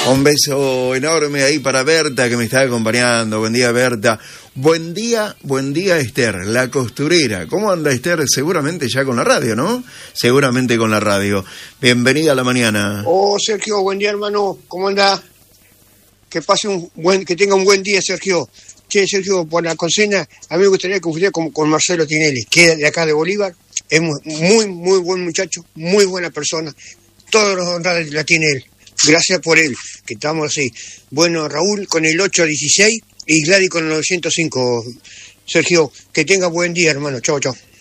Un beso enorme ahí para Berta, que me está acompañando. Buen día, Berta. Buen día, Esther, la costurera. ¿Cómo anda, Esther? Seguramente ya con la radio, ¿no? Seguramente con la radio. Bienvenida a la mañana. Oh, Sergio, buen día, hermano. ¿Cómo anda? Que tenga un buen día, Sergio. Che, Sergio, por la consigna, a mí me gustaría confundir con Marcelo Tinelli, que es de acá de Bolívar. Es muy buen muchacho, muy buena persona. Todos los honrados la tiene él. Gracias por él, que estamos así. Bueno, Raúl con el 816 y Gladys con el 905. Sergio, que tenga buen día, hermano. Chau.